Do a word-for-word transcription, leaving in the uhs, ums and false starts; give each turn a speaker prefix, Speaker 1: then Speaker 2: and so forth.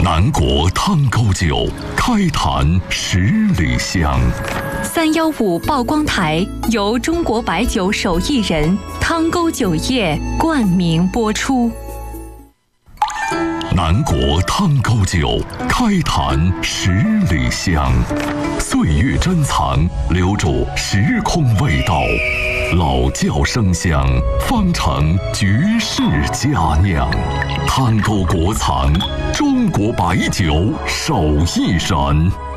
Speaker 1: 南国汤沟酒，开坛十里香。
Speaker 2: 三幺五曝光台由中国白酒手艺人汤沟酒业冠名播出。
Speaker 1: 南国汤沟酒，开坛十里香。岁月珍藏，留住时空味道。老窖生香，方成绝世佳酿。汤沟国藏，中国白酒手艺人。